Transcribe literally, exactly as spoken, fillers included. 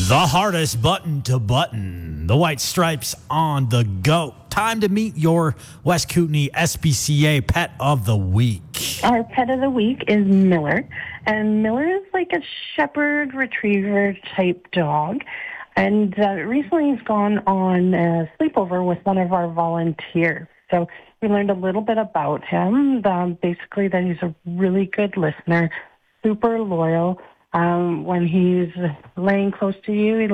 The hardest button to button. The white stripes on the goat. Time to meet your West Kootenay S P C A Pet of the Week. Our pet of the week is Miller. And Miller is like a shepherd retriever type dog. And uh, recently he's gone on a sleepover with one of our volunteers. So we learned a little bit about him. Um, basically that he's a really good listener, super loyal. Um, when he's laying close to you, he